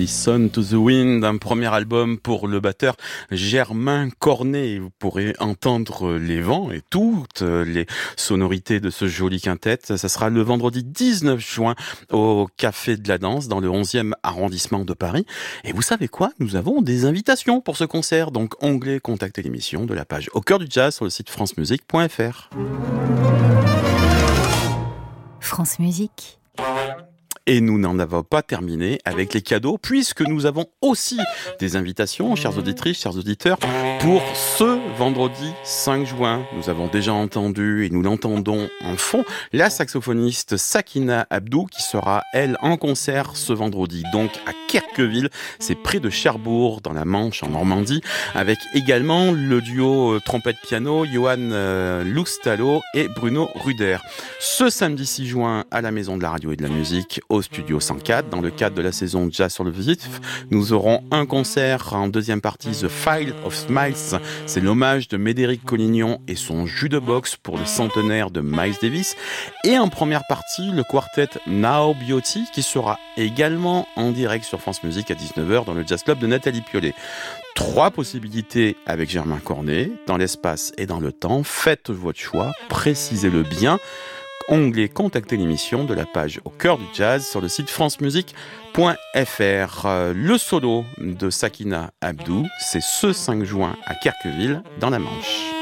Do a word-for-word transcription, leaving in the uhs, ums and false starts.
Listen to the Wind, un premier album pour le batteur Germain Cornet. Vous pourrez entendre les vents et toutes les sonorités de ce joli quintet. Ça sera le vendredi dix-neuf juin au Café de la Danse dans le onzième arrondissement de Paris. Et vous savez quoi? Nous avons des invitations pour ce concert. Donc, onglet contacter l'émission de la page Au cœur du jazz sur le site france musique point f r. France Musique. Et nous n'en avons pas terminé avec les cadeaux, puisque nous avons aussi des invitations, chères auditrices, chers auditeurs, pour ce vendredi cinq juin. Nous avons déjà entendu, et nous l'entendons en fond, la saxophoniste Sakina Abdou, qui sera, elle, en concert ce vendredi, donc à Querqueville, c'est près de Cherbourg, dans la Manche, en Normandie, avec également le duo trompette-piano, Johan euh, Luxtalo et Bruno Ruder. Ce samedi six juin, à la Maison de la Radio et de la Musique, au Studio cent quatre, dans le cadre de la saison Jazz sur le Vif, nous aurons un concert en deuxième partie, The File of Smiles. C'est l'hommage de Médéric Collignon et son jukebox pour le centenaire de Miles Davis. Et en première partie, le quartet Now Beauty, qui sera également en direct sur France Musique à dix-neuf heures dans le Jazz Club de Nathalie Piolet. Trois possibilités avec Germain Cornet, dans l'espace et dans le temps. Faites votre choix, précisez-le bien. Onglet contacter l'émission de la page Au cœur du jazz sur le site france musique point f r. Le solo de Sakina Abdou, c'est ce cinq juin à Querqueville dans la Manche.